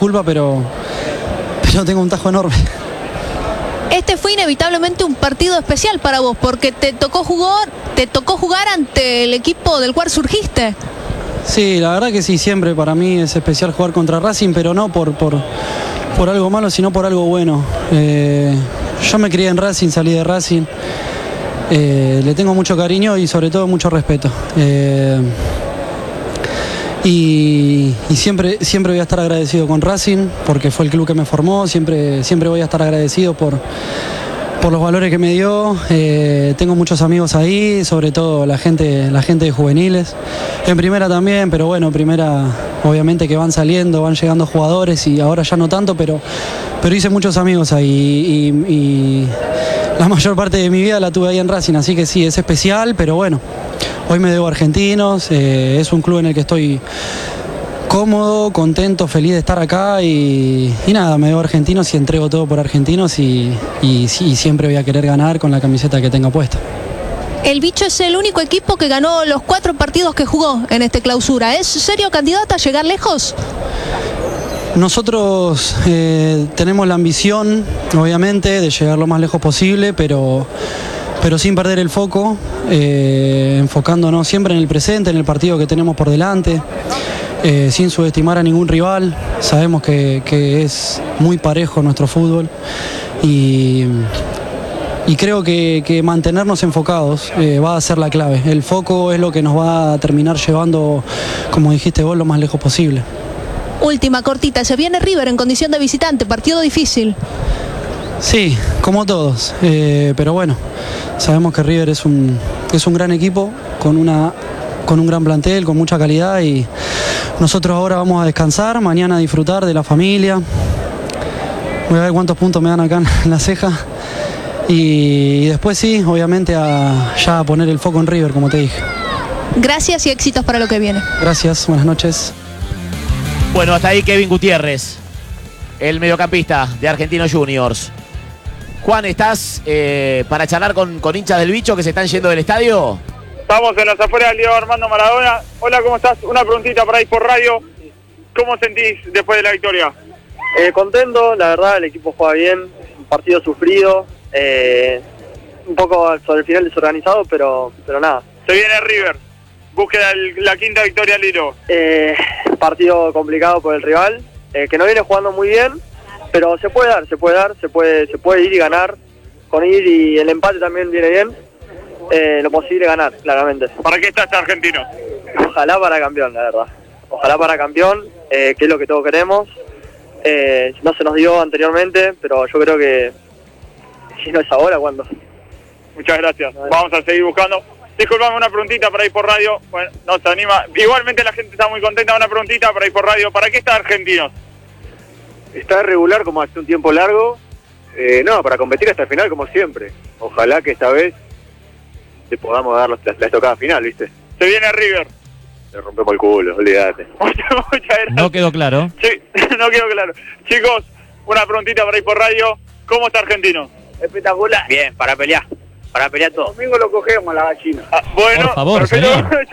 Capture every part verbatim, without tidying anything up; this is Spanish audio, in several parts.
disculpa, pero, pero tengo un tajo enorme. Este fue inevitablemente un partido especial para vos, porque te tocó jugar, te tocó jugar ante el equipo del cual surgiste. Sí, la verdad que sí, siempre para mí es especial jugar contra Racing, pero no por, por, por algo malo, sino por algo bueno. Eh, yo me crié en Racing, salí de Racing, eh, le tengo mucho cariño y sobre todo mucho respeto. Eh, y y siempre, siempre voy a estar agradecido con Racing, porque fue el club que me formó, siempre, siempre voy a estar agradecido por... por los valores que me dio. Eh, tengo muchos amigos ahí, sobre todo la gente, la gente de juveniles. En primera también, pero bueno, en primera obviamente que van saliendo, van llegando jugadores y ahora ya no tanto, pero, pero hice muchos amigos ahí y, y la mayor parte de mi vida la tuve ahí en Racing, así que sí, es especial, pero bueno, hoy me debo a Argentinos, eh, es un club en el que estoy cómodo, contento, feliz de estar acá y, y nada, me debo a Argentinos y entrego todo por Argentinos y, y, y siempre voy a querer ganar con la camiseta que tenga puesta. El Bicho es el único equipo que ganó los cuatro partidos que jugó en este clausura. ¿Es serio candidato a llegar lejos? Nosotros eh, tenemos la ambición, obviamente, de llegar lo más lejos posible, pero, pero sin perder el foco, eh, enfocándonos siempre en el presente, en el partido que tenemos por delante. Eh, sin subestimar a ningún rival, sabemos que, que es muy parejo nuestro fútbol y, y creo que, que mantenernos enfocados eh, va a ser la clave. El foco es lo que nos va a terminar llevando, como dijiste vos, lo más lejos posible. Última cortita, se viene River en condición de visitante, partido difícil. Sí, como todos, eh, pero bueno, sabemos que River es un, es un gran equipo con una... con un gran plantel, con mucha calidad y nosotros ahora vamos a descansar, mañana a disfrutar de la familia. Voy a ver cuántos puntos me dan acá en la ceja y después sí, obviamente a, ya a poner el foco en River, como te dije. Gracias y éxitos para lo que viene. Gracias, buenas noches. Bueno, hasta ahí Kevin Gutiérrez, el mediocampista de Argentinos Juniors. Juan, ¿estás eh, para charlar con, con hinchas del Bicho que se están yendo del estadio? Estamos en las afueras del Diego Armando Maradona. Hola, ¿cómo estás? Una preguntita para ir por radio. ¿Cómo sentís después de la victoria? Eh, contento, la verdad, el equipo juega bien, un partido sufrido, eh, un poco sobre el final desorganizado, pero, pero nada. Se viene River, búsqueda la quinta victoria al hilo. Eh, partido complicado por el rival, eh, que no viene jugando muy bien, pero se puede dar, se puede dar, se puede, se puede ir y ganar. Con ir y el empate también viene bien. Eh, lo posible ganar, claramente. ¿Para qué está este argentino? Ojalá para campeón, la verdad. Ojalá para campeón, eh, que es lo que todos queremos. Eh, no se nos dio anteriormente, pero yo creo que si no es ahora, ¿cuándo? Muchas gracias. Vamos a seguir buscando. Disculpame, una preguntita para ir por radio. Bueno, no se anima. Igualmente la gente está muy contenta. Una preguntita para ir por radio. ¿Para qué está Argentinos? Está regular como hace un tiempo largo. Eh, no, para competir hasta el final como siempre. Ojalá que esta vez te podamos dar la, la estocada final, ¿viste? Se viene River. Le rompemos el culo, olvídate. Muchas, muchas gracias. No quedó claro. Sí, no quedó claro. Chicos, una preguntita para ir por radio. ¿Cómo está Argentino? Espectacular. Bien, para pelear. Para pelear todo. El domingo lo cogemos la gallina. Ah, bueno, por favor, perfecto. señor.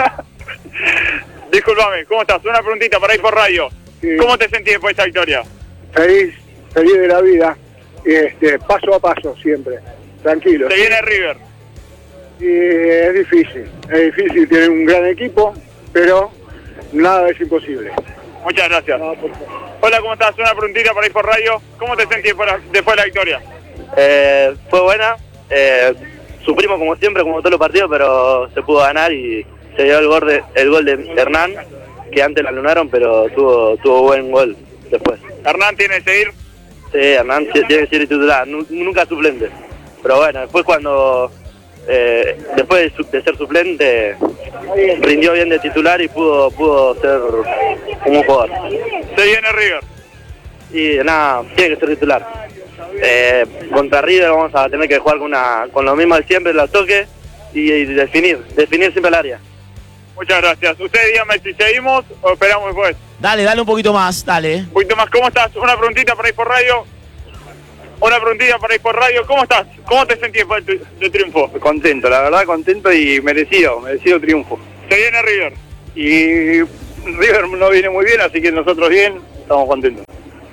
Disculpame, ¿cómo estás? Una preguntita para ir por radio. Sí. ¿Cómo te sentís después de esta victoria? Feliz, feliz de la vida. Este, paso a paso siempre. Tranquilo. Se viene River. Y es difícil, es difícil, tienen un gran equipo, pero nada es imposible. Muchas gracias. No, por favor. Hola, ¿cómo estás? Una preguntita para ir por radio. ¿Cómo te sentís después de la- después de la victoria? Eh, fue buena, eh, sufrimos como siempre, como todos los partidos, pero se pudo ganar y se dio el gol de, el gol de Hernán, que antes lo anularon, pero tuvo, tuvo buen gol después. Hernán tiene que seguir. Sí, Hernán tiene que ser titular, nu- nunca suplente. Pero bueno, después cuando, eh, después de, su- de ser suplente, rindió bien de titular y pudo, pudo ser un buen jugador. Se viene River. Y nada, tiene que ser titular. Eh, contra River vamos a tener que jugar con, una, con lo mismo de siempre, los toques y, y definir, definir siempre el área. Muchas gracias. Ustedes díganme si seguimos o esperamos después. Dale, dale un poquito más, dale. Un poquito más, ¿cómo estás? Una preguntita para ir por radio. Una preguntita para ir por radio. ¿Cómo estás? ¿Cómo te sentís después del tu- del triunfo? Contento, la verdad contento y merecido, merecido triunfo. Se viene River. Y River no viene muy bien, así que nosotros bien, estamos contentos.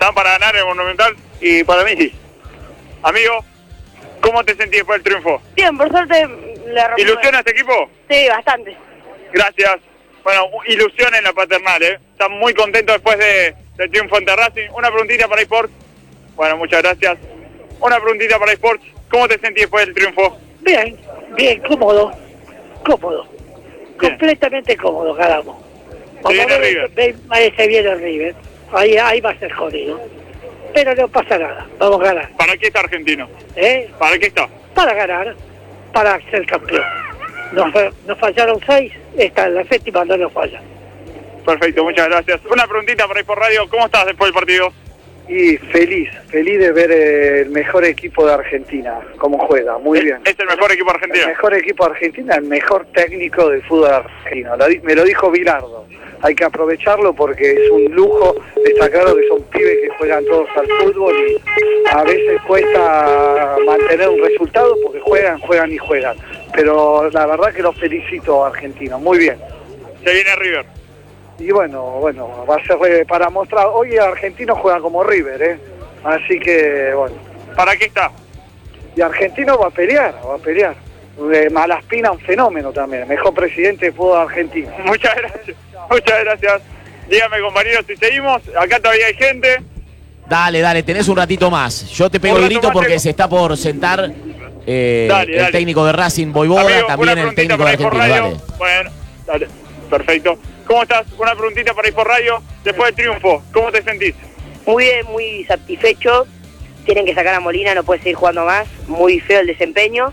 ¿Están para ganar el Monumental? Y para mí sí. Amigo, ¿cómo te sentís después del triunfo? Bien, por suerte le rompí. ¿Ilusiona este equipo? Sí, bastante. Gracias. Bueno, ilusión en la paternal, ¿eh? Están muy contentos después de, del triunfo ante Racing. Una preguntita para eSports. Bueno, muchas gracias. Una preguntita para eSports. ¿Cómo te sentís después del triunfo? Bien, bien, cómodo. Cómodo. Bien. Completamente cómodo, caramba. Se viene River. Ve, ve, se viene River. Ahí, ahí va a ser jodido. Pero no pasa nada. Vamos a ganar. ¿Para qué está Argentino? ¿Eh? ¿Para qué está? Para ganar. Para ser campeón. Nos, nos fallaron seis. Esta es la séptima, no nos falla. Perfecto, muchas gracias. Una preguntita para eSports Radio. ¿Cómo estás después del partido? Y feliz, feliz de ver el mejor equipo de Argentina, cómo juega, muy ¿Es, bien. ¿Es el mejor equipo argentino? El mejor equipo de Argentina, el mejor técnico del fútbol argentino. Lo di- me lo dijo Bilardo. Hay que aprovecharlo porque es un lujo. Está claro que son pibes que juegan todos al fútbol y a veces cuesta mantener un resultado porque juegan, juegan y juegan. Pero la verdad que los felicito a Argentina, muy bien. Se viene River. Y bueno, bueno, va a ser eh, para mostrar. Hoy el argentino juega como River, ¿eh? Así que, bueno. ¿Para qué está? Y Argentino va a pelear, va a pelear. Eh, Malaspina, un fenómeno también, mejor presidente de fútbol argentino. Muchas gracias. Muchas gracias. Dígame, compañeros, si seguimos. Acá todavía hay gente. Dale, dale, tenés un ratito más. Yo te pego Un el rato grito más porque tengo. se está por sentar eh, Dale, el dale. técnico de Racing Boivoda, Amigo, también una el preguntita técnico de para iPhone Argentina. Radio. Dale. Bueno, dale. Perfecto. ¿Cómo estás? Una preguntita para iPhone Radio. Después del triunfo, ¿cómo te sentís? Muy bien, muy satisfecho. Tienen que sacar a Molina, no puede seguir jugando más. Muy feo el desempeño.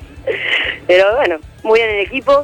Pero bueno, muy bien el equipo.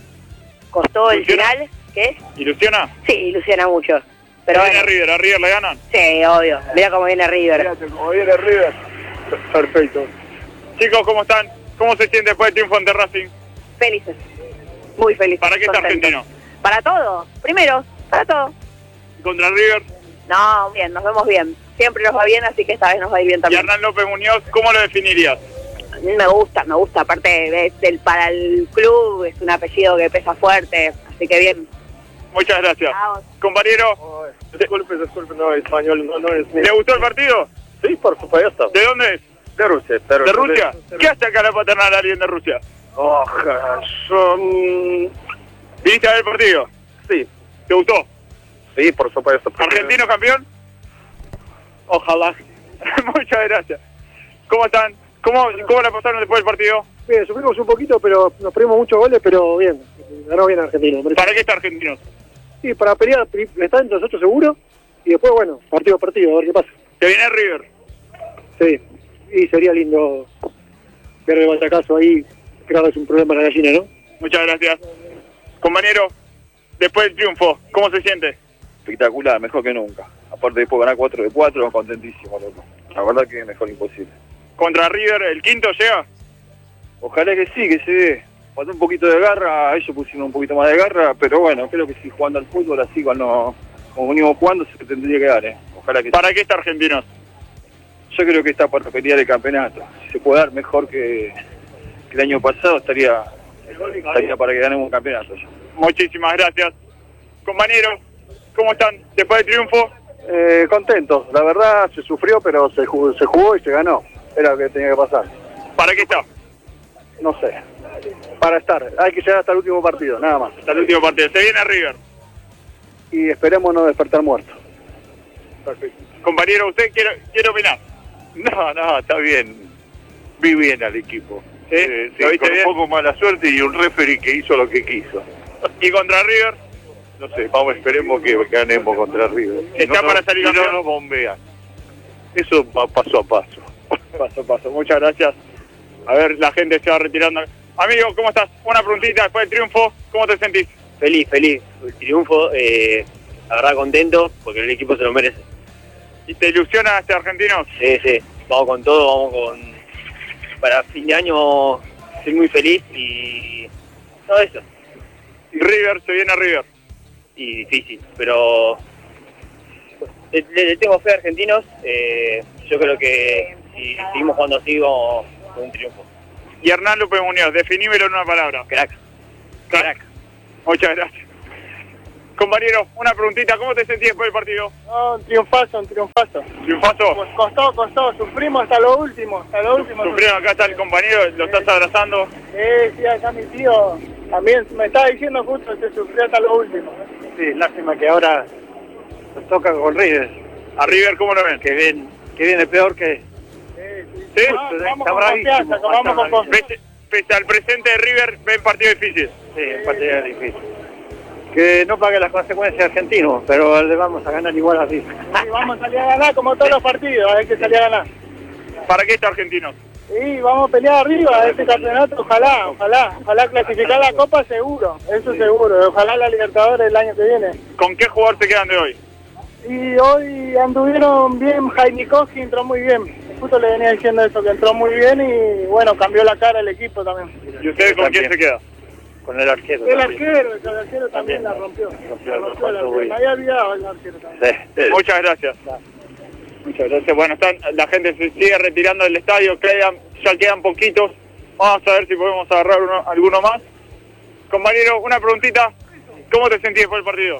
Costó el ¿Ilusiona? final. ¿Qué? ¿Ilusiona? Sí, ilusiona mucho. Pero ¿Viene bueno, River? ¿A River le ganan? sí, obvio. Mira cómo viene River. Como viene River. Perfecto. Chicos, ¿cómo están? ¿Cómo se siente después del triunfo ante Racing? Felices. Muy felices. ¿Para qué está contentos. Argentino? Para todo. Primero, para todo. ¿Contra River? No, bien, nos vemos bien. Siempre nos va bien, así que esta vez nos va a ir bien Y también. Hernán López Muñoz, ¿cómo lo definirías? Me gusta, me gusta. Aparte, es del, para el club es un apellido que pesa fuerte, así que bien. Muchas gracias. Vamos. Compañero, Disculpe, disculpe, no, español no, no es... ¿te gustó el partido? Sí, por supuesto. ¿De dónde es? De Rusia, pero... ¿De Rusia? ¿Qué hace acá la paternal alguien de Rusia? Ojalá, son... ¿Viniste a ver el partido? Sí, ¿Te gustó? sí, por supuesto. ¿Argentino campeón? Ojalá. Muchas gracias. ¿Cómo están? ¿Cómo, ¿Cómo la pasaron después del partido? Bien, sufrimos un poquito, pero nos perdimos muchos goles, pero bien, ganó bien Argentina. me parece. ¿Para qué está Argentinos? Sí, para pelear, pri- está entre nosotros seguro, y después, bueno, partido a partido, a ver qué pasa. ¿Te viene River? Sí, y sería lindo ver el batacazo ahí, claro, es un problema la gallina, ¿no? Muchas gracias. Compañero, después del triunfo, ¿cómo se siente? Espectacular, mejor que nunca. Aparte después ganar cuatro de cuatro, contentísimo, loco. La verdad que mejor imposible. ¿Contra River el quinto llega? Ojalá que sí, que se dé. Faltó un poquito de garra, ellos pusieron un poquito más de garra, pero bueno, creo que si jugando al fútbol así, cuando como venimos jugando, se tendría que dar, ¿eh? Ojalá que ¿Para qué está Argentinos? sí. Yo creo que está para pelear el campeonato. Si se puede dar mejor que, que el año pasado, estaría, estaría para que ganemos un campeonato. Muchísimas gracias. Compañero, ¿cómo están después del triunfo? Eh, contentos, la verdad se sufrió, pero se jugó, se jugó y se ganó. Era lo que tenía que pasar. ¿Para qué está? No sé, para estar, hay que llegar hasta el último partido, nada más. Hasta el último partido. Se viene River. Y esperemos no despertar muertos. Perfecto. Compañero, ¿usted quiere, quiere opinar? No, no, está bien. Vi bien al equipo. ¿Sí? Eh, sí, ¿Lo viste con bien? un poco mala suerte y un referee que hizo lo que quiso. ¿Y contra River? No sé, vamos, esperemos que ganemos contra River. Si ¿Está no, para no- salir si no campeón? nos bombean. Eso va paso a paso. Paso a paso. Muchas gracias. A ver, la gente se va retirando. Amigo, ¿cómo estás? Una preguntita después del triunfo. ¿Cómo te sentís? Feliz, feliz. El triunfo, eh, la verdad contento, porque el equipo se lo merece. ¿Y te ilusiona este argentino? Sí, sí. Vamos con todo, vamos con... Para fin de año estoy muy feliz y... Todo eso. Y River, se viene River. Y difícil, pero... Le, le- le tengo fe a argentinos. eh, yo creo que si seguimos jugando así, vamos con un triunfo. Y Hernán López Muñoz, definímelo en una palabra. Crack. Crack. Muchas gracias. Compañero, una preguntita, ¿cómo te sentís después del partido? No, un triunfazo, un triunfazo. ¿Triunfazo? Pues costó, costó, sufrimos hasta lo último, hasta lo último. Sufrieron, acá está el compañero, lo estás abrazando. Sí, sí, acá mi tío también me estaba diciendo justo que sufrió hasta lo último. Sí, lástima que ahora nos toca con River. ¿A River cómo lo ven? Que viene, que viene peor que... ¿Sí? Ah, vamos con confianza, vamos con confianza. Pese, pese al presente de River, ven partido difícil. Sí, el partido es difícil. Que no pague las consecuencias argentinos, pero le vamos a ganar igual así. Sí, vamos a salir a ganar como todos los partidos, hay que salir a ganar. ¿Para qué está Argentinos? Sí, vamos a pelear arriba este campeonato, ojalá, ojalá, ojalá clasificar la Copa seguro, eso seguro, ojalá la Libertadores el año que viene. ¿Con qué jugador te quedan de hoy? Y hoy anduvieron bien, Jaime Koski entró muy bien, justo le venía diciendo eso, que entró muy bien y bueno, cambió la cara el equipo también. ¿Y ustedes con quién se queda? Con el arquero. El también. arquero, el arquero también, también la rompió. Rompió, La rompió el rompió, arquero. Me había olvidado el arquero también. Sí. Muchas gracias. Muchas gracias. Bueno, están, la gente se sigue retirando del estadio, quedan, ya quedan poquitos. Vamos a ver si podemos agarrar uno, alguno más. Compañero, una preguntita. ¿Cómo te sentís después del partido?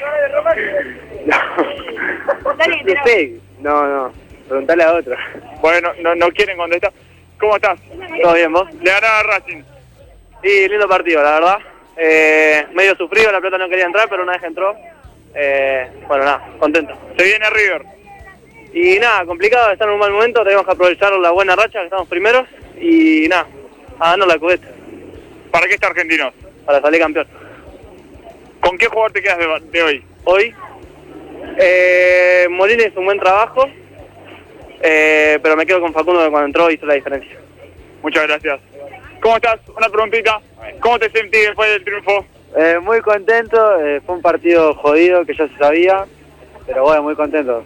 No sé, no, no, preguntale a otro. Bueno, no, no quieren contestar. ¿Cómo estás? ¿Todo bien, vos? Le ganaron a Racing. Sí, lindo partido, la verdad. Eh, medio sufrido, la pelota no quería entrar, pero una vez que entró, eh, bueno, nada, contento. Se viene River. Y nada, complicado, está en un mal momento, tenemos que aprovechar la buena racha, que estamos primeros, y nada, a darnos la cubeta. ¿Para qué está Argentinos? Para salir campeón. ¿Con qué jugador te quedas de, de hoy? Hoy, eh, Molina hizo un buen trabajo, eh, pero me quedo con Facundo que cuando entró hizo la diferencia. Muchas gracias. ¿Cómo estás? Una preguntita. ¿Cómo te sentís después del triunfo? Eh, muy contento, eh, fue un partido jodido que ya se sabía, pero bueno, muy contento.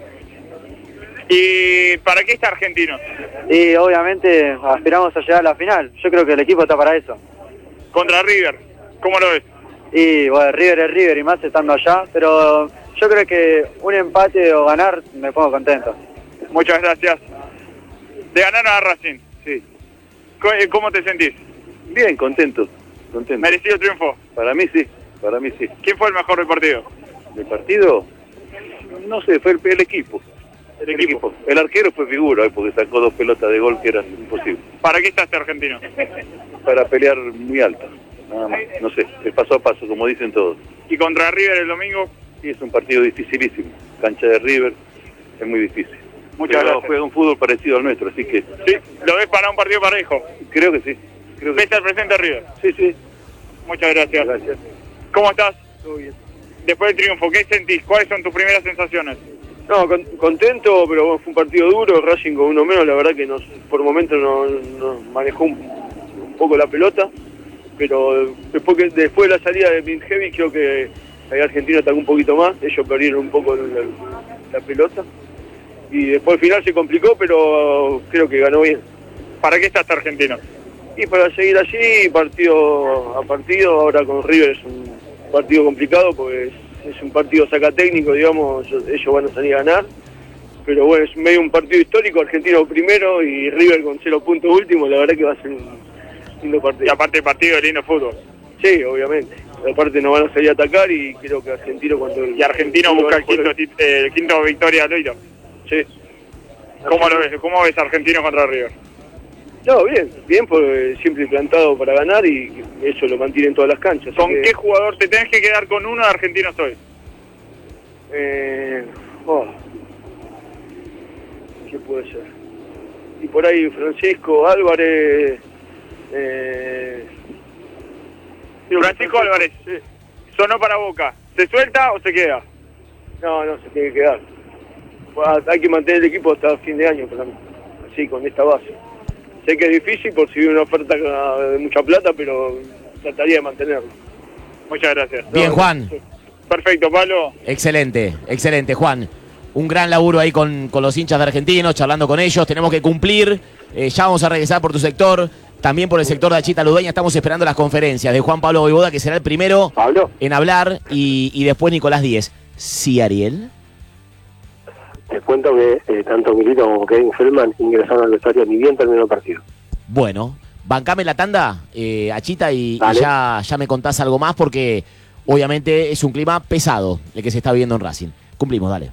¿Y para qué está Argentinos? Y obviamente aspiramos a llegar a la final, yo creo que el equipo está para eso. Contra River, ¿cómo lo ves? Y bueno, River es River y más estando allá, pero yo creo que un empate o ganar me pongo contento. Muchas gracias. ¿Le ganaron a Racing? Sí. ¿Cómo te sentís? Bien, contento, contento. ¿Merecido triunfo? Para mí sí, para mí sí. ¿Quién fue el mejor del partido? ¿Del partido? No sé, fue el, el equipo. El equipo. El arquero fue figura, porque sacó dos pelotas de gol que eran imposibles. ¿Para qué está este argentino? Para pelear muy alta, nada más. No sé, es paso a paso, como dicen todos. ¿Y contra River el domingo? Sí, es un partido dificilísimo. Cancha de River es muy difícil. Muchas Pero gracias. juega un fútbol parecido al nuestro, así que... ¿Sí? ¿Lo ves para un partido parejo? Creo que sí. Creo que ¿Ves al presente River? Sí, sí. Muchas gracias. Gracias. ¿Cómo estás? Todo bien. Después del triunfo, ¿qué sentís? ¿Cuáles son tus primeras sensaciones? No, con, contento, pero bueno, fue un partido duro. Racing con uno menos, la verdad que nos, por momentos nos, nos manejó un, un poco la pelota, pero después, que, después de la salida de Minhevi creo que ahí Argentina atacó un poquito más, ellos perdieron un poco la, la pelota y después al final se complicó, pero creo que ganó bien. ¿Para qué está este argentino? Y para seguir allí, partido a partido, ahora con River es un partido complicado porque es, es un partido saca técnico, digamos, ellos van a salir a ganar, pero bueno, es medio un partido histórico, Argentino primero y River con cero puntos último, la verdad que va a ser un lindo partido. Y aparte el partido, lindo fútbol. Sí, obviamente, aparte nos van a salir a atacar y creo que Argentino cuando... Y Argentino busca el quinto, eh, quinto victoria al hilo. Sí. ¿Cómo lo ves? ¿Cómo ves Argentino contra River? No, bien, bien, porque siempre plantado para ganar y eso lo mantiene en todas las canchas. ¿Con que... qué jugador te tenés que quedar con uno de Argentinos hoy? Eh, oh, ¿Qué puede ser? Y por ahí Francisco Álvarez... Eh... Francisco Álvarez, sí. Sonó para Boca. ¿Se suelta o se queda? No, no, se tiene que quedar. Hay que mantener el equipo hasta fin de año, así, con esta base. Sé que es difícil por si hay una oferta de mucha plata, pero trataría de mantenerlo. Muchas gracias. Bien, Juan. Perfecto, Pablo. Excelente, excelente, Juan. Un gran laburo ahí con, con los hinchas de Argentinos, charlando con ellos. Tenemos que cumplir. Eh, ya vamos a regresar por tu sector. También por el sector de Achita Ludueña. Estamos esperando las conferencias de Juan Pablo Voivoda, que será el primero ¿Pablo? en hablar. Y, y después Nicolás Díez. ¿Sí, Ariel? Te cuento que eh, tanto Milito como Kevin Feldman ingresaron al vestuario ni bien terminó el partido. Bueno, bancame la tanda, eh, Achita, y, y Dale. ya, ya me contás algo más, porque obviamente es un clima pesado el que se está viviendo en Racing. Cumplimos, dale.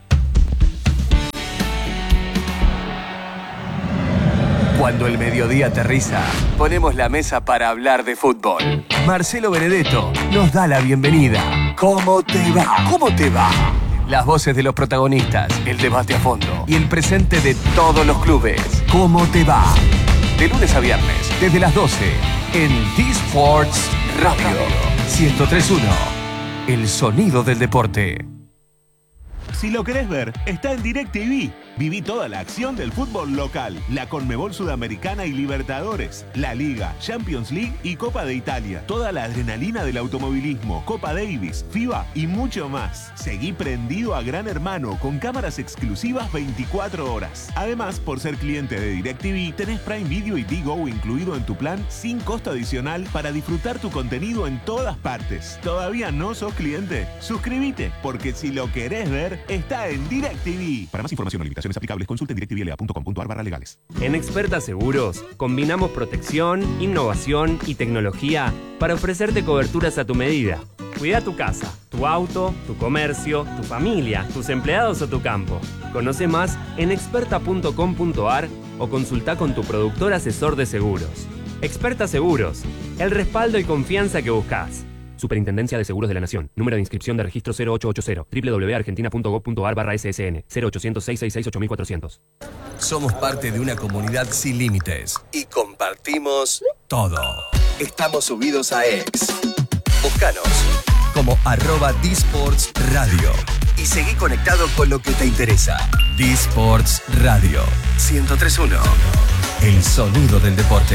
Cuando el mediodía aterriza, ponemos la mesa para hablar de fútbol. Marcelo Benedetto nos da la bienvenida. ¿Cómo te va? ¿Cómo te va? Las voces de los protagonistas, el debate a fondo y el presente de todos los clubes. ¿Cómo te va? De lunes a viernes, desde las doce, en D-Sports Radio ciento tres punto uno. El sonido del deporte. Si lo querés ver, está en DirecTV. Viví toda la acción del fútbol local, la Conmebol Sudamericana y Libertadores, la Liga, Champions League y Copa de Italia. Toda la adrenalina del automovilismo, Copa Davis, FIBA y mucho más. Seguí prendido a Gran Hermano con cámaras exclusivas veinticuatro horas. Además, por ser cliente de DirecTV, tenés Prime Video y Digo incluido en tu plan sin costo adicional para disfrutar tu contenido en todas partes. ¿Todavía no sos cliente? Suscríbete, porque si lo querés ver, está en DirecTV. Para más información o limitaciones aplicables, consulte directivl punto com punto a r barra legales. En Experta Seguros, combinamos protección, innovación y tecnología para ofrecerte coberturas a tu medida. Cuida tu casa, tu auto, tu comercio, tu familia, tus empleados o tu campo. Conoce más en experta punto com punto a r o consulta con tu productor asesor de seguros. Experta Seguros, el respaldo y confianza que buscas. Superintendencia de Seguros de la Nación. Número de inscripción de registro cero ocho ocho cero. doble u doble u doble u punto argentina punto gob punto a r barra S S N. cero ochocientos, seiscientos sesenta y seis, ocho mil cuatrocientos. Somos parte de una comunidad sin límites y compartimos todo. Estamos subidos a X. Búscanos como arroba D-Sports Radio y seguí conectado con lo que te interesa. D-Sports Radio ciento tres punto uno. El sonido del deporte.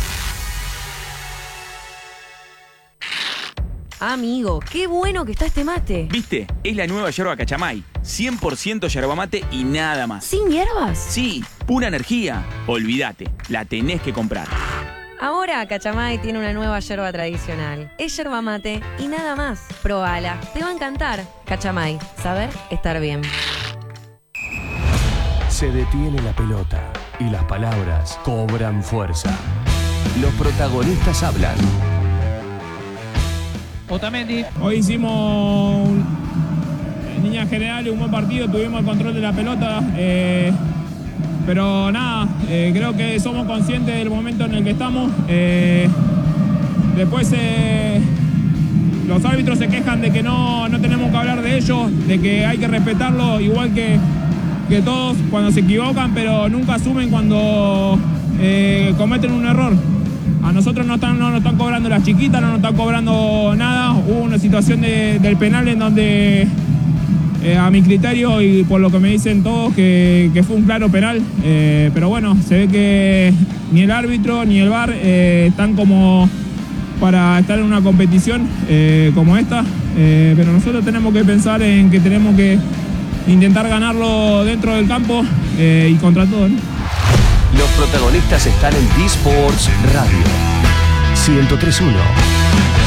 Amigo, qué bueno que está este mate. ¿Viste? Es la nueva yerba Cachamay. cien por ciento yerba mate y nada más. ¿Sin hierbas? Sí, pura energía. Olvídate, la tenés que comprar. Ahora Cachamay tiene una nueva yerba tradicional. Es yerba mate y nada más. Probala, te va a encantar. Cachamay, saber estar bien. Se detiene la pelota y las palabras cobran fuerza. Los protagonistas hablan. Otamendi. Hoy hicimos, en líneas generales, un buen partido, tuvimos el control de la pelota, eh, pero nada, eh, creo que somos conscientes del momento en el que estamos. Eh, después eh, los árbitros se quejan de que no, no tenemos que hablar de ellos, de que hay que respetarlo igual que, que todos cuando se equivocan, pero nunca asumen cuando eh, cometen un error. A nosotros no, están, no nos están cobrando las chiquitas, no nos están cobrando nada. Hubo una situación de, del penal en donde, eh, a mi criterio y por lo que me dicen todos, que, que fue un claro penal. Eh, pero bueno, se ve que ni el árbitro ni el V A R eh, están como para estar en una competición eh, como esta. Eh, pero nosotros tenemos que pensar en que tenemos que intentar ganarlo dentro del campo eh, y contra todo, ¿no? Los protagonistas están en D-Sports Radio ciento tres punto uno.